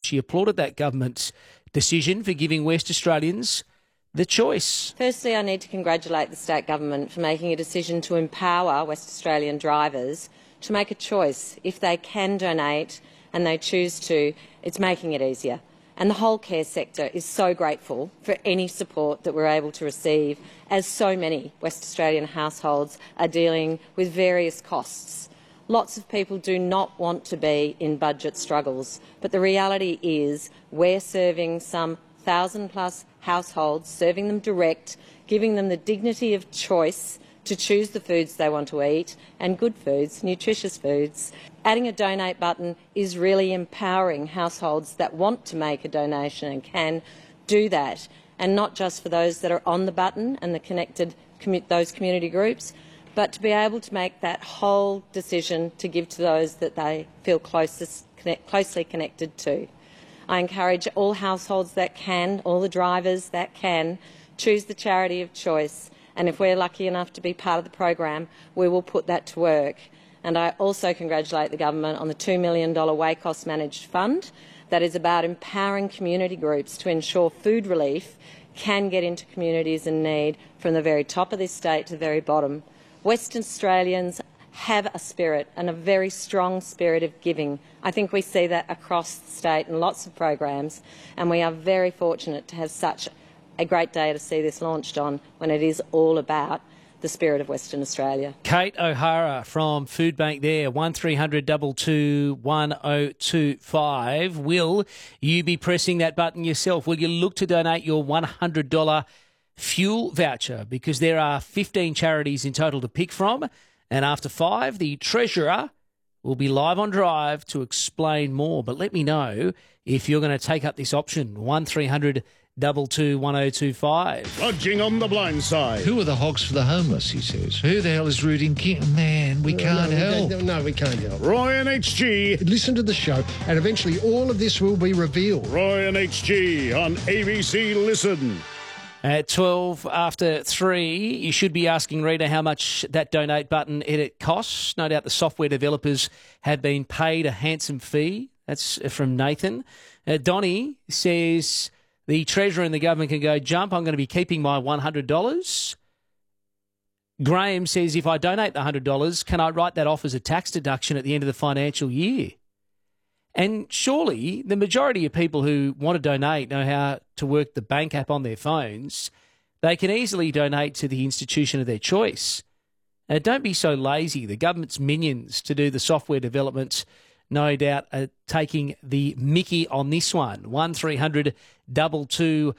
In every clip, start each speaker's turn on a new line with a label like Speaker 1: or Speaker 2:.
Speaker 1: She applauded that government's decision for giving West Australians the choice.
Speaker 2: Firstly, I need to congratulate the state government for making a decision to empower West Australian drivers to make a choice. If they can donate and they choose to, it's making it easier. And the whole care sector is so grateful for any support that we're able to receive, as so many West Australian households are dealing with various costs. Lots of people do not want to be in budget struggles, but the reality is we're serving some 1,000+ households, serving them direct, giving them the dignity of choice to choose the foods they want to eat, and good foods, nutritious foods. Adding a donate button is really empowering households that want to make a donation and can do that, and not just for those that are on the button and the connected those community groups, but to be able to make that whole decision to give to those that they feel closely connected to. I encourage all households that can, all the drivers that can, choose the charity of choice. And if we're lucky enough to be part of the program, we will put that to work. And I also congratulate the government on the $2 million WACOS managed fund that is about empowering community groups to ensure food relief can get into communities in need from the very top of this state to the very bottom. Western Australians have a spirit, and a very strong spirit of giving. I think we see that across the state in lots of programs, and we are very fortunate to have such a great day to see this launched on, when it is all about the spirit of Western Australia.
Speaker 1: Kate O'Hara from Food Bank there, 1300 222 1025. Will you be pressing that button yourself? Will you look to donate your $100 fuel voucher? Because there are 15 charities in total to pick from, and after 5, the Treasurer will be live on Drive to explain more. But let me know if you're going to take up this option. 1300 222 1025.
Speaker 3: Lodging on the blind side.
Speaker 4: Who are the hogs for the homeless, he says. Who the hell is rooting King? Man, we can't help.
Speaker 5: No, we can't help.
Speaker 3: Roy and HG.
Speaker 5: Listen to the show, and eventually all of this will be revealed.
Speaker 3: Roy and HG on ABC Listen.
Speaker 1: At 12 after 3, you should be asking Rita how much that donate button edit costs. No doubt the software developers have been paid a handsome fee. That's from Nathan. Donnie says the Treasurer and the government can go, jump, I'm going to be keeping my $100. Graham says, if I donate the $100, can I write that off as a tax deduction at the end of the financial year? And surely the majority of people who want to donate know how to work the bank app on their phones. They can easily donate to the institution of their choice. Don't be so lazy. The government's minions to do the software development, no doubt, are taking the mickey on this one. 1300 222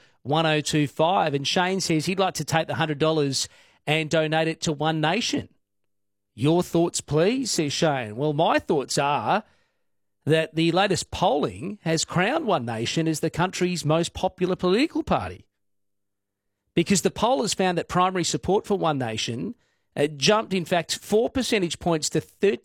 Speaker 1: 1025. And Shane says he'd like to take the $100 and donate it to One Nation. Your thoughts, please, says Shane. Well, my thoughts are that the latest polling has crowned One Nation as the country's most popular political party, because the poll has found that primary support for One Nation jumped, in fact, 4 percentage points to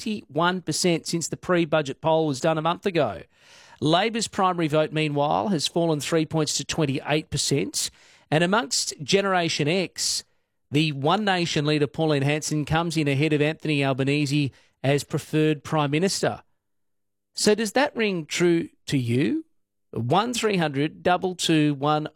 Speaker 1: 31% since the pre-budget poll was done a month ago. Labor's primary vote, meanwhile, has fallen 3 points to 28%. And amongst Generation X, the One Nation leader, Pauline Hanson, comes in ahead of Anthony Albanese as preferred Prime Minister. So does that ring true to you? 1300 222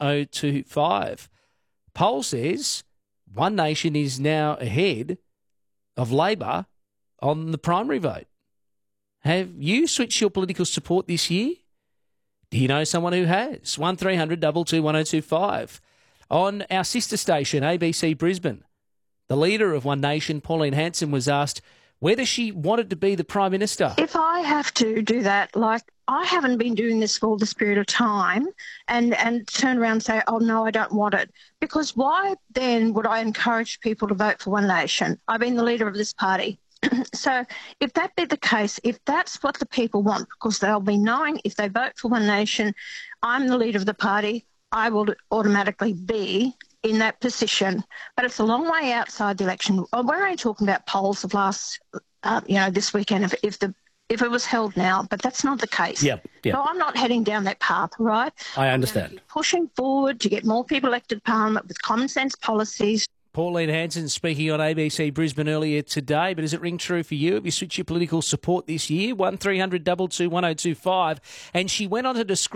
Speaker 1: 1025. Poll says One Nation is now ahead of Labor on the primary vote. Have you switched your political support this year? Do you know someone who has? 1300 222 1025. On our sister station, ABC Brisbane, the leader of One Nation, Pauline Hanson, was asked whether she wanted to be the Prime Minister.
Speaker 6: If I have to do that, like I haven't been doing this for all this period of time and turn around and say, oh, no, I don't want it. Because why then would I encourage people to vote for One Nation? I've been the leader of this party. So if that be the case, if that's what the people want, because they'll be knowing if they vote for One Nation, I'm the leader of the party, I will automatically be in that position. But it's a long way outside the election. We're only talking about polls of last, this weekend, if it was held now, but that's not the case.
Speaker 1: Yep.
Speaker 6: So I'm not heading down that path, right?
Speaker 1: I understand.
Speaker 6: Pushing forward to get more people elected to Parliament with common sense policies.
Speaker 1: Pauline Hanson speaking on ABC Brisbane earlier today, but does it ring true for you? Have you switched your political support this year? 1300 222 1025. And she went on to describe